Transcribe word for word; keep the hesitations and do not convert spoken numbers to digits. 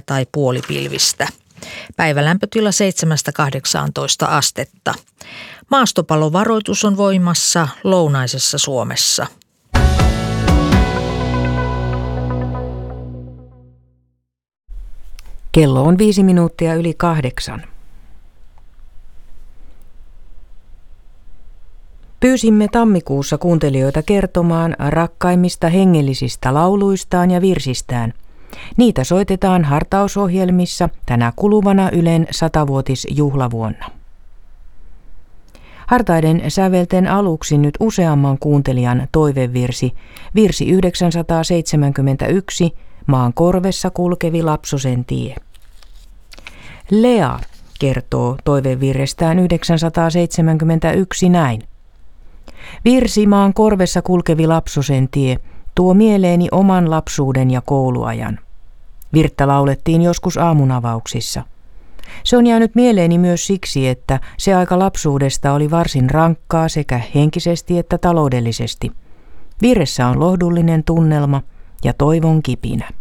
tai puolipilvistä. Päivälämpötila seitsemästä kahdeksaantoista astetta. Maastopalovaroitus on voimassa lounaisessa Suomessa. Kello on viisi minuuttia yli kahdeksan. Pyysimme tammikuussa kuuntelijoita kertomaan rakkaimmista hengellisistä lauluistaan ja virsistään. Niitä soitetaan hartausohjelmissa tänä kuluvana Ylen satavuotisjuhlavuonna. Hartaiden sävelten aluksi nyt useamman kuuntelijan toivevirsi, virsi yhdeksänsataaseitsemänkymmentäyksi, Maan korvessa kulkevi Lapsosen tie. Lea kertoo toivevirrestään yhdeksänsataaseitsemänkymmentäyksi näin. Virsi Maan korvessa kulkevi Lapsosen tie tuo mieleeni oman lapsuuden ja kouluajan. Virttä laulettiin joskus aamunavauksissa. Se on jäänyt mieleeni myös siksi, että se aika lapsuudesta oli varsin rankkaa sekä henkisesti että taloudellisesti. Virressä on lohdullinen tunnelma ja toivon kipinä.